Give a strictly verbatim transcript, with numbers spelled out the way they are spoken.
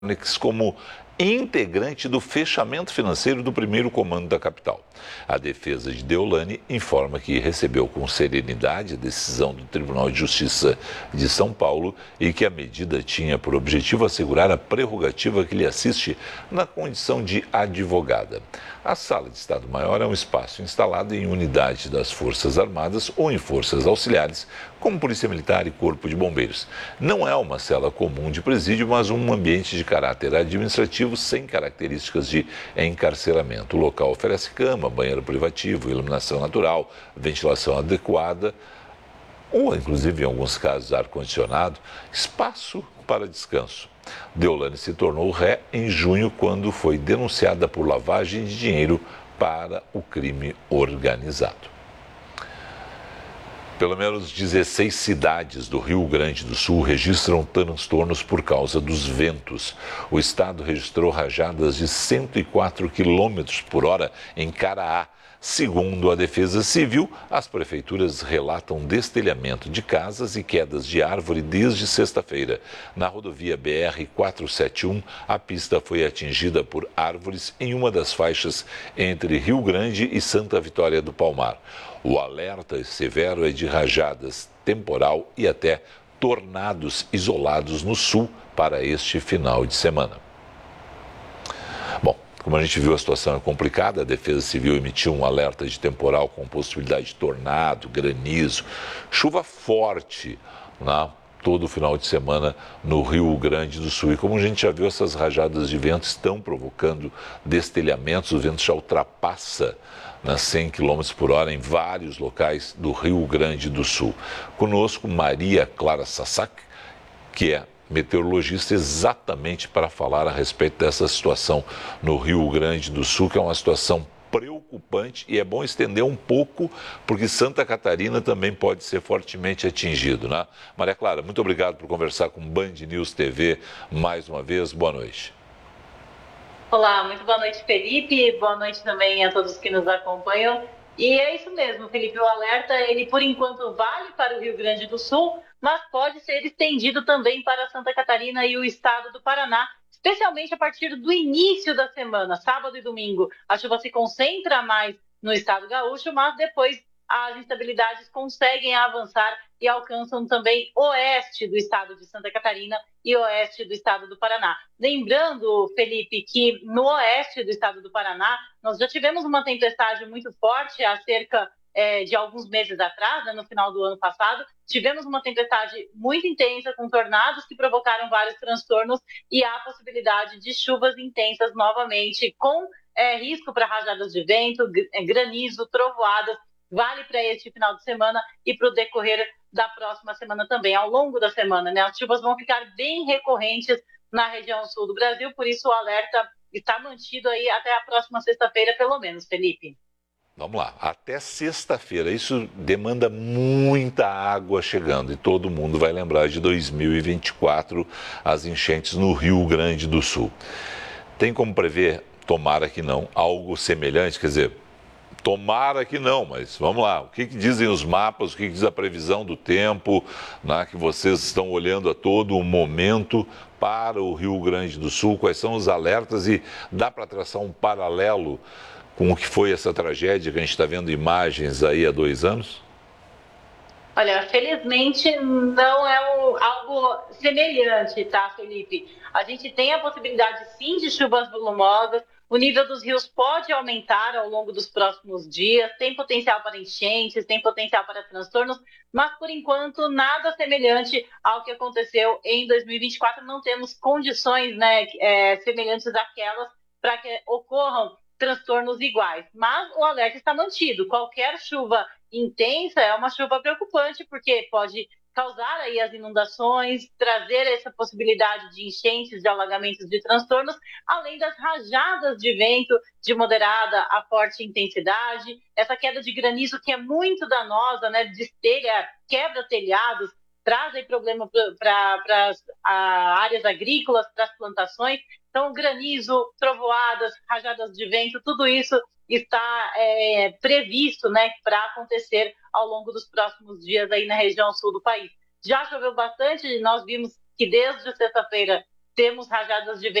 como integrante do fechamento financeiro do primeiro comando da capital. A defesa de Deolane informa que recebeu com serenidade a decisão do Tribunal de Justiça de São Paulo e que a medida tinha por objetivo assegurar a prerrogativa que lhe assiste na condição de advogada. A Sala de Estado-Maior é um espaço instalado em unidade das Forças Armadas ou em forças auxiliares, como Polícia Militar e Corpo de Bombeiros. Não é uma cela comum de presídio, mas um ambiente de caráter administrativo sem características de encarceramento. O local oferece cama, banheiro privativo, iluminação natural, ventilação adequada, ou inclusive em alguns casos ar-condicionado, espaço para descanso. Deolane se tornou ré em junho quando foi denunciada por lavagem de dinheiro para o crime organizado. Pelo menos dezesseis cidades do Rio Grande do Sul registram transtornos por causa dos ventos. O estado registrou rajadas de cento e quatro quilômetros por hora em Caraá. Segundo a Defesa Civil, as prefeituras relatam destelhamento de casas e quedas de árvore desde sexta-feira. Na rodovia B R quatrocentos e setenta e um, a pista foi atingida por árvores em uma das faixas entre Rio Grande e Santa Vitória do Palmar. O alerta severo é de rajadas, temporal e até tornados isolados no sul para este final de semana. Bom, como a gente viu, a situação é complicada. A Defesa Civil emitiu um alerta de temporal com possibilidade de tornado, granizo, chuva forte, né? Todo final de semana no Rio Grande do Sul. E como a gente já viu, essas rajadas de vento estão provocando destelhamentos. O vento já ultrapassa nas cem quilômetros por hora em vários locais do Rio Grande do Sul. Conosco, Maria Clara Sassak, que é meteorologista, exatamente para falar a respeito dessa situação no Rio Grande do Sul, que é uma situação preocupante, e é bom estender um pouco, porque Santa Catarina também pode ser fortemente atingido, né? Maria Clara, muito obrigado por conversar com Band News T V mais uma vez. Boa noite. Olá, muito boa noite, Felipe. Boa noite também a todos que nos acompanham. E é isso mesmo, Felipe, o alerta, ele por enquanto vale para o Rio Grande do Sul, mas pode ser estendido também para Santa Catarina e o estado do Paraná, especialmente a partir do início da semana, sábado e domingo. A chuva se concentra mais no estado gaúcho, mas depois as instabilidades conseguem avançar e alcançam também oeste do estado de Santa Catarina e oeste do estado do Paraná. Lembrando, Felipe, que no oeste do estado do Paraná, nós já tivemos uma tempestade muito forte há cerca é, de alguns meses atrás, né, no final do ano passado. Tivemos uma tempestade muito intensa, com tornados que provocaram vários transtornos, e há possibilidade de chuvas intensas novamente, com é, risco para rajadas de vento, granizo, trovoadas. Vale para este final de semana e para o decorrer da próxima semana também, ao longo da semana, né? As chuvas vão ficar bem recorrentes na região sul do Brasil, por isso o alerta está mantido aí até a próxima sexta-feira, pelo menos, Felipe. Vamos lá, até sexta-feira. Isso demanda muita água chegando, e todo mundo vai lembrar de dois mil e vinte e quatro, as enchentes no Rio Grande do Sul. Tem como prever, tomara que não, algo semelhante? Quer dizer, tomara que não, mas vamos lá. O que, que dizem os mapas, o que, que diz a previsão do tempo, né, que vocês estão olhando a todo o momento para o Rio Grande do Sul? Quais são os alertas? E dá para traçar um paralelo com o que foi essa tragédia que a gente está vendo imagens aí há dois anos? Olha, felizmente não é um, algo semelhante, tá, Felipe? A gente tem a possibilidade, sim, de chuvas volumosas. O nível dos rios pode aumentar ao longo dos próximos dias, tem potencial para enchentes, tem potencial para transtornos, mas, por enquanto, nada semelhante ao que aconteceu em dois mil e vinte e quatro. Não temos condições, né, é, semelhantes àquelas para que ocorram transtornos iguais. Mas o alerta está mantido. Qualquer chuva intensa é uma chuva preocupante, porque pode causar aí as inundações, trazer essa possibilidade de enchentes, de alagamentos, de transtornos, além das rajadas de vento de moderada a forte intensidade, essa queda de granizo que é muito danosa, né, destelha, quebra telhados, traz aí problema para as áreas agrícolas, para as plantações. Então, granizo, trovoadas, rajadas de vento, tudo isso está é, previsto, né, para acontecer ao longo dos próximos dias aí na região sul do país. Já choveu bastante, nós vimos que desde sexta-feira temos rajadas de